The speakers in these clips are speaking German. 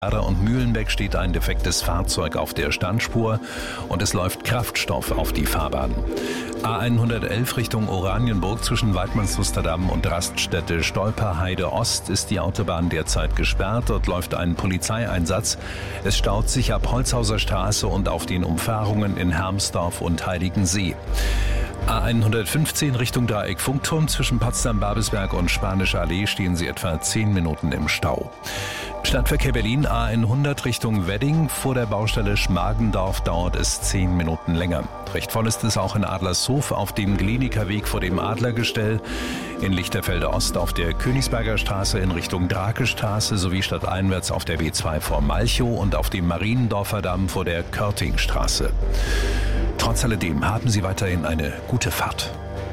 und Mühlenbeck steht ein defektes Fahrzeug auf der Standspur und es läuft Kraftstoff auf die Fahrbahn. A111 Richtung Oranienburg zwischen Waidmannslusterdamm und Raststätte Stolperheide Ost ist die Autobahn derzeit gesperrt. Dort läuft ein Polizeieinsatz. Es staut sich ab Holzhauser Straße und auf den Umfahrungen in Hermsdorf und Heiligensee. A115 Richtung Dreieck Funkturm zwischen Potsdam-Babelsberg und Spanische Allee stehen Sie etwa 10 Minuten im Stau. Stadtverkehr Berlin A100 Richtung Wedding. Vor der Baustelle Schmargendorf dauert es 10 Minuten länger. Recht voll ist es auch in Adlershof auf dem Glenikerweg vor dem Adlergestell, in Lichterfelde Ost auf der Königsberger Straße in Richtung Drakestraße sowie stadteinwärts auf der B2 vor Malchow und auf dem Mariendorfer Damm vor der Körtingstraße. Trotz alledem haben Sie weiterhin eine gute Fahrt.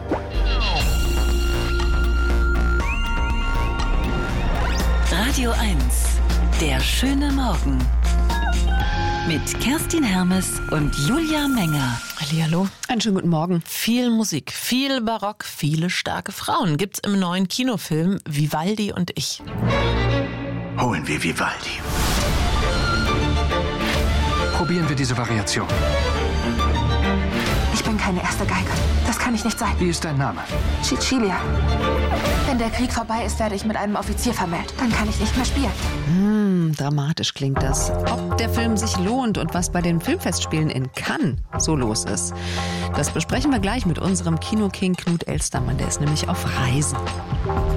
Radio 1, der schöne Morgen. Mit Kerstin Hermes und Julia Menger. Hallihallo. Einen schönen guten Morgen. Viel Musik, viel Barock, viele starke Frauen gibt's im neuen Kinofilm Vivaldi und ich. Holen wir Vivaldi. Probieren wir diese Variation. Ich bin keine erste Geige. Das kann ich nicht sein. Wie ist dein Name? Cecilia. Wenn der Krieg vorbei ist, werde ich mit einem Offizier vermählt. Dann kann ich nicht mehr spielen. Dramatisch klingt das. Ob der Film sich lohnt und was bei den Filmfestspielen in Cannes so los ist, das besprechen wir gleich mit unserem Kinoking Knut Elstermann. Der ist nämlich auf Reisen.